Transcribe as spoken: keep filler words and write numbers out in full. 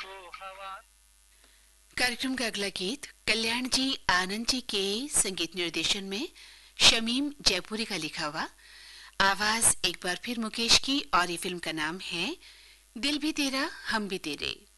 कार्यक्रम का अगला गीत कल्याण जी आनंद जी के संगीत निर्देशन में शमीम जयपुरी का लिखा हुआ, आवाज एक बार फिर मुकेश की, और ये फिल्म का नाम है दिल भी तेरा हम भी तेरे।